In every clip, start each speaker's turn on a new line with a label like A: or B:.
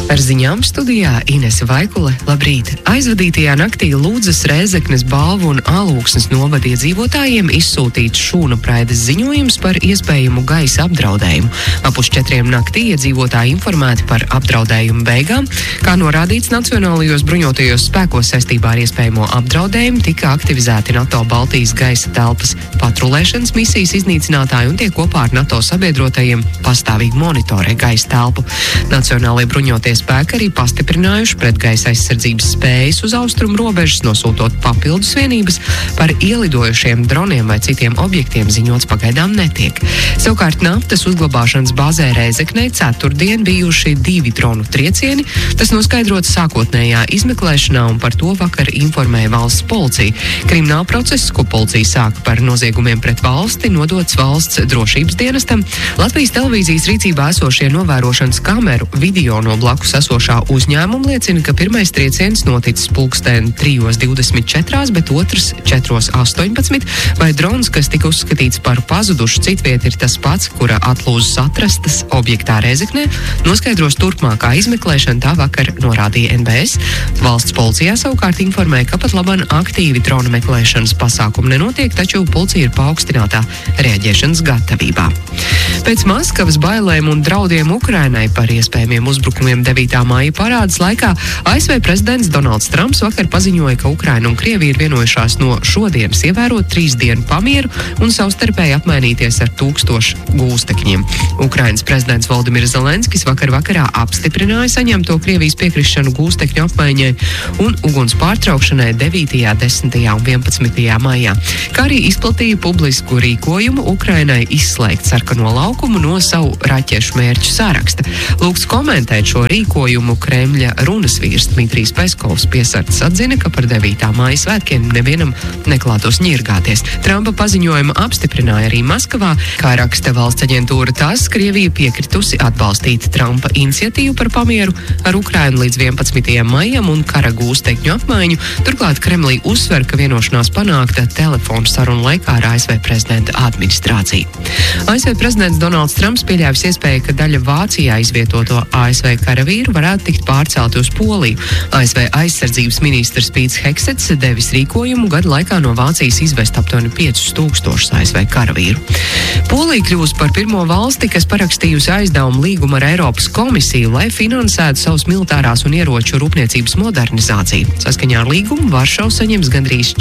A: Ar ziņām studijā Inese Vaikule. Labrīt! Aizvadītajā naktī Ludzas, Rēzeknes, Balvu un Alūksnes novada iedzīvotājiem izsūtīts šūnapraides ziņojums par iespējamu gaisa apdraudējumu. Ap 4 naktī iedzīvotāji informēti par apdraudējumu beigām. Kā norādīts Nacionālajos bruņotajos spēkos saistībā ar iespējamo apdraudējumu, tika aktivizēti NATO Baltijas gaisa telpas patrulēšanas misijas iznīcinātāji un tie kopā ar NATO sabiedrotajiem pastāvīgi monitorē gaisa telpu. Nacionālajie bruņotie spēki arī pastiprinājuši pretgaisa aizsardzības spējas uz austrumu robežas, nosūtot papildus vienības. Par ielidojušiem droniem vai citiem objektiem ziņots pagaidām netiek. Savukārt naftas uzglabāšanas bāzē Rēzeknē ceturtdien bijuši 2 dronu triecieni. Tas noskaidrots sākotnējā izmeklēšanā un par to vakar informēja valsts policija. Krimināla process, ko policija sāka par noziegumiem pret valsti, nodots valsts drošības dienestam. Latvijas televīzijas rīcībā esošie novērošanas kameru video no blakus esošā uzņēmuma liecina, ka pirmais trieciens noticis pulksten 3:24, bet otrs 4:18, vai drons, kas tika uzskatīts par pazudušu citviet, ir tas pats, kura atlūzas atrastas objektā Rēzeknē, noskaidros turpmākā izmeklēšana, tā vakar norādīja NBS. Valsts policijā savukārt informēja, ka pat labāk aktīvi drona meklēšanas pasākumi nenotiek, taču policija ir paaugstinātā reaģēšanas gatavībā. Pēc Maskavas bailēm un draudiem Ukrainai par iespējamiem uzbrukumiem 9. māja parādes laikā ASV prezidents Donalds Trumps vakar paziņoja, ka Ukraina un Krievija ir vienojušās no šodienas ievērot 3 dienu pamieru un savstarpēji apmainīties ar 1000 gūstekņiem. Ukrainas prezidents Voldimirs Zelenskis vakarā apstiprināja saņemto Krievijas piekrišanu gūstekņu apmaiņai un uguns pārtraukšanai 9., 10. un 11. maijā, kā arī izplatīja publisku rīkojumu Ukrainai izslēgt sarkano laukumu no savu raķešu mērķu saraksta. Lūgts komentēt šo rīkojumu Kremļa runas vīrs Dmitrijs Peskovs piesardz atzina, ka par 9. māja svētkiem nevienam neklātos ņirgāties. Trumpa paziņojumu apstiprināja arī Maskavā, kā raksta valsts aģentūra TASS, Krievija piekritusi atbalstīt Trumpa iniciatīvu par pamieru ar Ukrainu līdz 11. maijam un kara gūstekņu apmaiņu. Turklāt Kremlī uzsver, ka vienošanās panākta telefonu sarunu laikā ar ASV prezidenta administrāciju. ASV prezidents Donalds Trumps pieļāvis iespēju, ka daļa Vācijā izvietoto ASV karavīru varētu tikt pārcelti uz Poliju. ASV aizsardzības ministrs Pīts Heksets devis rīkojumu gadu laikā no Vācijas izvest aptuveni 5000 ASV karavīru. Polija kļūs par pirmo valsti, kas parakstījusi aizdevumu līgumu ar Eiropas komisiju, lai finansētu savus militārās un ieroču rūpniecības modernizāciju. Saskaņā ar līgumu Varšava saņems gandrīz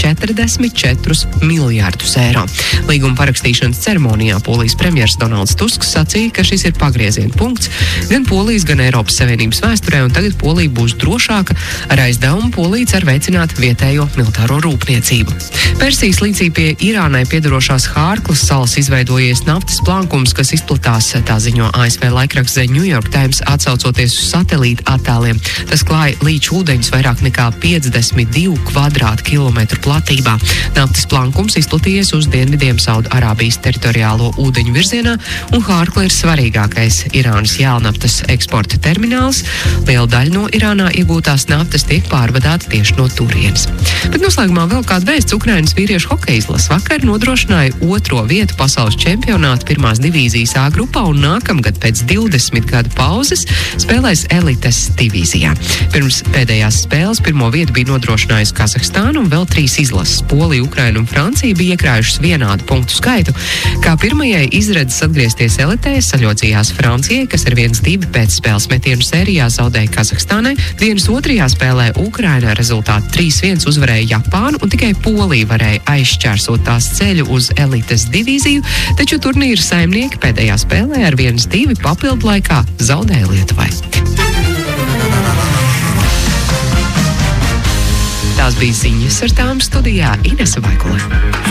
A: 44 miljārdus eiro. Līguma parakstīšanas ceremonijā Polijas premjers Donalds Tusks sacīja, ka šis ir pagrieziena punkts gan Polijas, gan Eiropas Savienības vēsturē, un tagad Polija būs drošāka. Ar aizdevumu Polija cer veicināt vietējo militāro rūpniecību. Persijas līcī pie Irānai piedarošās Hārklas salas izveidojies naftas plankums, kas izplatās, tā ziņo ASV laikraksts The New York Times, atsaucoties uz satelīta attēliem. Tas klāja līču ūdeņus vairāk nekā 52 kvadrātkilometru platībā. Naftas plankums izplatījies uz dienvidiem Saudarābijas teritoriālo ūdeņu virzienā, un Hārkla ir svarīgākais Irānas jēlnaftas eksporta termināls. Liela daļa no Irānā iegūtās naftas tiek pārvadāta tieši no turienes. Bet noslēgumā vēl kāda vēsts: Ukrainas vīriešu hokeja izlase vakar nodrošināja 2. vietu pasaules čempionāta 1. divīzijas A grupā un nākamgad pēc 20 gadu pauzes spēlēs elites divīzijā. Pirms pēdējās spēles 1. vietu bija nodrošinājusi Kazahstāna un vēl 3 izlases - Polija, Ukraina un Francija bija iekrājušas vienādu punktu skaitu. Kā pirmajai izredzes atgriezties elitē saļodzījās Francijai, kas ar 1-2 pēc spēles metienu sērijā zaudēja Kazahstānai. Dienas 2. spēlē Ukraina rezultātu 3-1 uzvarēja Japānu, un tikai Polija varēja aizšķērsot tās ceļu uz elites divīziju, taču turnīra saimnieki pēdējā spēlē ar 1-2 papildu laikā zaudēja Lietuvai. Tās bija ziņas, ar tām studijā Inese Vaikule.